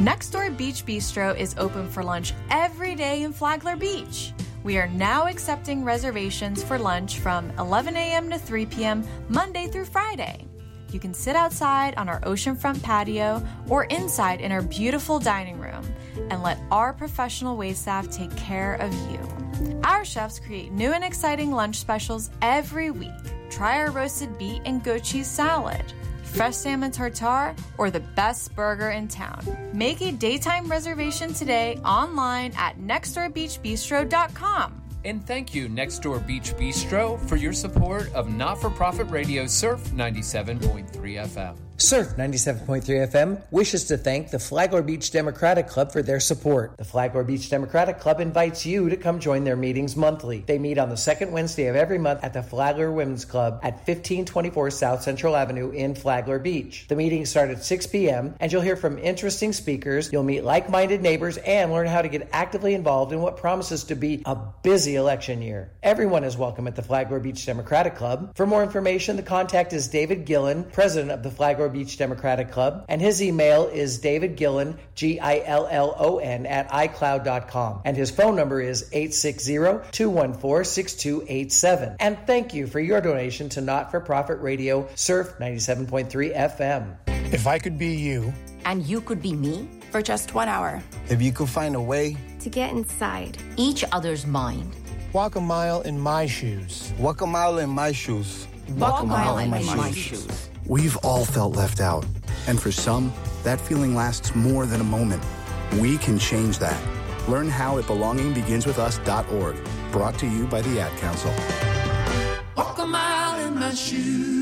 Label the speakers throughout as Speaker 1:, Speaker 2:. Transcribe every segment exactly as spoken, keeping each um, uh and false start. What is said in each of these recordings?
Speaker 1: Next Door Beach Bistro is open for lunch every day in Flagler Beach. We are now accepting reservations for lunch from eleven a.m. to three p.m. Monday through Friday. You can sit outside on our oceanfront patio or inside in our beautiful dining room and let our professional waitstaff take care of you. Our chefs create new and exciting lunch specials every week. Try our roasted beet and goat cheese salad, fresh salmon tartare, or the best burger in town. Make a daytime reservation today online at next door beach bistro dot com.
Speaker 2: And thank you, Next Door Beach Bistro, for your support of not-for-profit radio Surf ninety-seven point three F M.
Speaker 3: Surf ninety-seven point three F M wishes to thank the Flagler Beach Democratic Club for their support. The Flagler Beach Democratic Club invites you to come join their meetings monthly. They meet on the second Wednesday of every month at the Flagler Women's Club at fifteen twenty-four South Central Avenue in Flagler Beach. The meetings start at six p.m. and you'll hear from interesting speakers, you'll meet like-minded neighbors, and learn how to get actively involved in what promises to be a busy election year. Everyone is welcome at the Flagler Beach Democratic Club. For more information, the contact is David Gillen, president of the Flagler Beach Democratic Club, and his email is David Gillen, G I L L O N, at i cloud dot com, and his phone number is eight six zero, two one four, six two eight seven. And thank you for your donation to Not-for-Profit Radio Surf ninety-seven point three F M.
Speaker 4: If I could be you,
Speaker 5: and you could be me, for just one hour,
Speaker 6: if you could find a way
Speaker 7: to get inside
Speaker 5: each other's mind,
Speaker 4: walk a mile in my shoes,
Speaker 6: walk a mile in my shoes,
Speaker 5: walk, walk a mile, mile in, in my, my shoes. shoes.
Speaker 8: We've all felt left out, and for some, that feeling lasts more than a moment. We can change that. Learn how at belonging begins with us dot org. Brought to you by the Ad Council.
Speaker 9: Walk a mile in my shoes.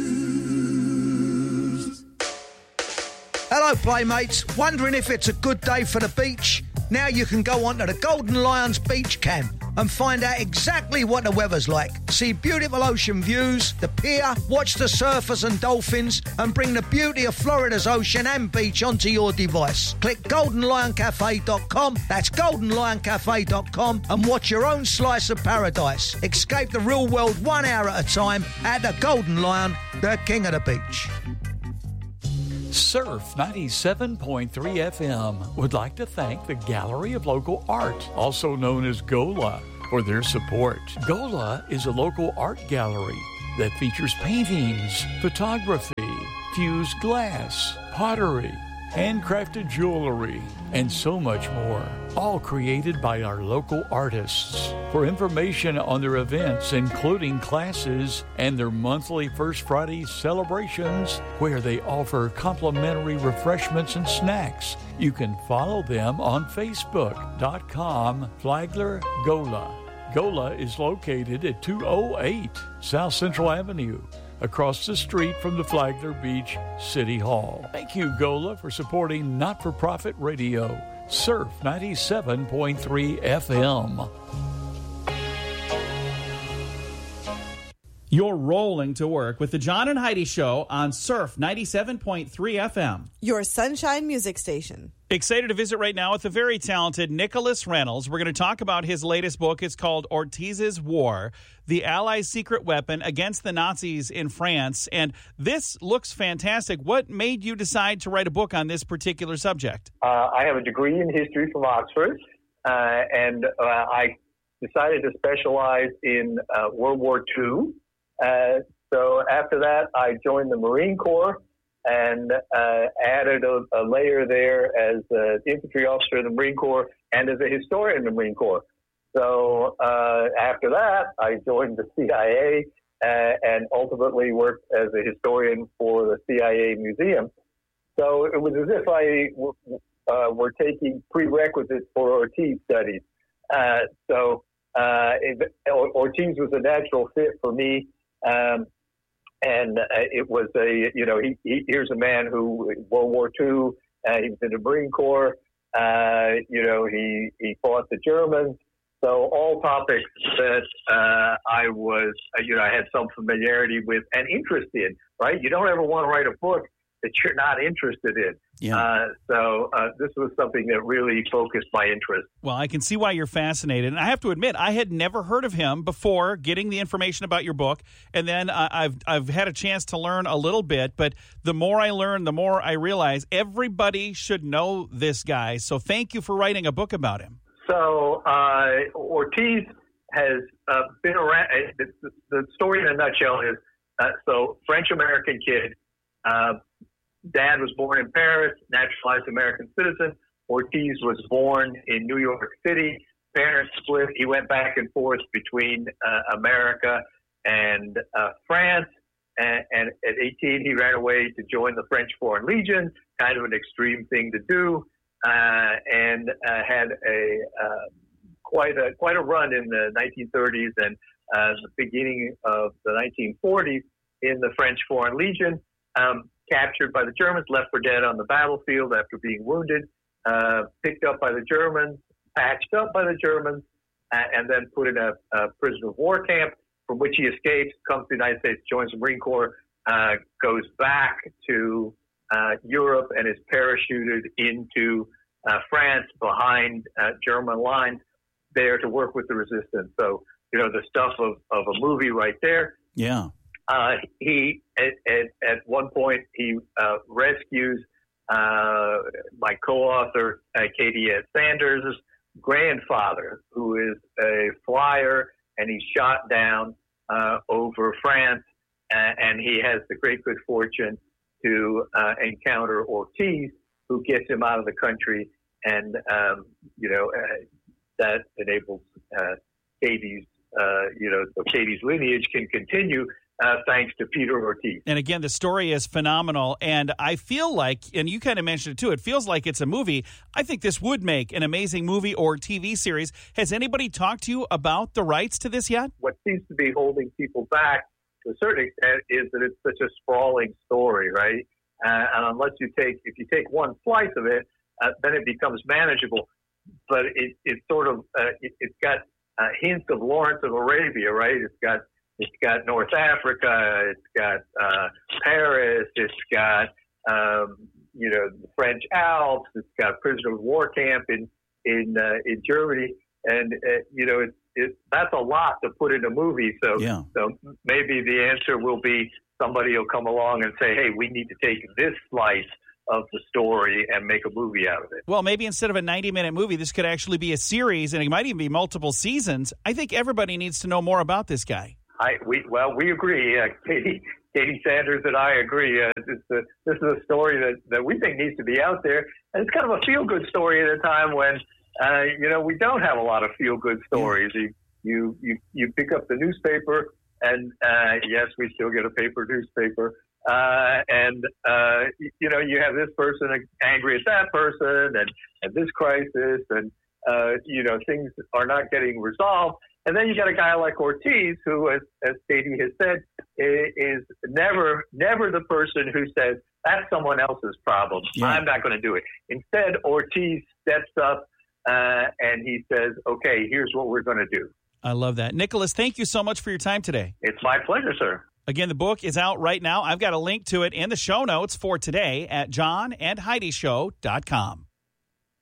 Speaker 10: Hello, Playmates. Wondering if it's a good day for the beach? Now you can go onto the Golden Lions Beach Cam and find out exactly what the weather's like. See beautiful ocean views, the pier, watch the surfers and dolphins, and bring the beauty of Florida's ocean and beach onto your device. Click golden lion cafe dot com, that's golden lion cafe dot com, and watch your own slice of paradise. Escape the real world one hour at a time at the Golden Lion, the king of the beach.
Speaker 11: Surf ninety-seven point three F M would like to thank the Gallery of Local Art, also known as GOLA, for their support. GOLA is a local art gallery that features paintings, photography, fused glass, pottery, handcrafted jewelry, and so much more, all created by our local artists. For information on their events, including classes and their monthly First Friday celebrations, where they offer complimentary refreshments and snacks, you can follow them on facebook dot com Flagler Gola. Gola is located at two oh eight South Central Avenue, across the street from the Flagler Beach City Hall. Thank you, Gola, for supporting Not-for-Profit Radio, Surf ninety-seven point three F M.
Speaker 12: You're rolling to work with the John and Heidi Show on Surf ninety-seven point three F M.
Speaker 13: Your Sunshine Music Station.
Speaker 12: Excited to visit right now with the very talented Nicholas Reynolds. We're going to talk about his latest book. It's called Ortiz's War, the Allies' Secret Weapon Against the Nazis in France. And this looks fantastic. What made you decide to write a book on this particular subject?
Speaker 14: Uh, I have a degree in history from Oxford, uh, and uh, I decided to specialize in uh, World War Two. Uh, so after that, I joined the Marine Corps and uh, added a, a layer there as an infantry officer in the Marine Corps and as a historian in the Marine Corps. So uh, after that, I joined the C I A uh, and ultimately worked as a historian for the C I A Museum. So it was as if I w- uh, were taking prerequisites for Ortiz studies. Uh, so uh, it, Ortiz was a natural fit for me. Um, and uh, it was a, you know, he, he here's a man who, World War Two, uh, he was in the Marine Corps, uh, you know, he, he fought the Germans. So all topics that uh, I was, uh, you know, I had some familiarity with and interest in, right? You don't ever want to write a book that you're not interested in.
Speaker 12: Yeah.
Speaker 14: Uh, so uh, this was something that really focused my interest.
Speaker 12: Well, I can see why you're fascinated. And I have to admit, I had never heard of him before getting the information about your book. And then uh, I've I've had a chance to learn a little bit. But the more I learn, the more I realize everybody should know this guy. So thank you for writing a book about him.
Speaker 14: So uh, Ortiz has uh, been around. The, the, the story in a nutshell is, uh, so French-American kid, uh, dad was born in Paris, naturalized American citizen. Ortiz was born in New York City. Parents split. He went back and forth between uh, America and uh, France. And, and at eighteen, he ran away to join the French Foreign Legion, kind of an extreme thing to do, uh, and uh, had a uh, quite a quite a run in the nineteen thirties and uh, the beginning of the nineteen forties in the French Foreign Legion. Um, captured by the Germans, left for dead on the battlefield after being wounded, uh, picked up by the Germans, patched up by the Germans, uh, and then put in a, a prisoner of war camp from which he escapes, comes to the United States, joins the Marine Corps, uh, goes back to uh, Europe and is parachuted into uh, France behind uh, German lines there to work with the resistance. So, you know, the stuff of, of a movie right there.
Speaker 12: Yeah.
Speaker 14: Uh, he, at, at, at one point, he uh, rescues uh, my co-author, uh, Katie Sanders' grandfather, who is a flyer, and he's shot down uh, over France, uh, and he has the great good fortune to uh, encounter Ortiz, who gets him out of the country, and, um, you know, uh, that enables uh, Katie's, uh, you know, so Katie's lineage can continue Uh, thanks to Peter Ortiz.
Speaker 12: And again, the story is phenomenal. And I feel like, and you kind of mentioned it too, it feels like it's a movie. I think this would make an amazing movie or T V series. Has anybody talked to you about the rights to this yet?
Speaker 14: What seems to be holding people back to a certain extent is that it's such a sprawling story, right? Uh, and unless you take, if you take one slice of it, uh, then it becomes manageable. But it, it's sort of, uh, it, it's got uh, hints of Lawrence of Arabia, right? It's got It's got North Africa. It's got uh, Paris. It's got um, you know the French Alps. It's got prisoner of war camp in in uh, in Germany, and uh, you know it's it, that's a lot to put in a movie. So
Speaker 12: yeah.
Speaker 14: so maybe the answer will be somebody will come along and say, hey, we need to take this slice of the story and make a movie out of it.
Speaker 12: Well, maybe instead of a ninety-minute movie, this could actually be a series, and it might even be multiple seasons. I think everybody needs to know more about this guy.
Speaker 14: I, we, well, we agree. Uh, Katie, Katie Sanders and I agree. Uh, this, uh, this is a story that, that we think needs to be out there. And it's kind of a feel-good story at a time when, uh, you know, we don't have a lot of feel-good stories. You, you, you, you pick up the newspaper, and uh, yes, we still get a paper newspaper. Uh, and, uh, you know, you have this person angry at that person and, and this crisis, and, uh, you know, things are not getting resolved. And then you got a guy like Ortiz, who, as, as Katie has said, is never, never the person who says, that's someone else's problem. Yeah. I'm not going to do it. Instead, Ortiz steps up uh, and he says, okay, here's what we're going to do.
Speaker 12: I love that. Nicholas, thank you so much for your time today.
Speaker 14: It's my pleasure, sir.
Speaker 12: Again, the book is out right now. I've got a link to it in the show notes for today at john and heidi show dot com.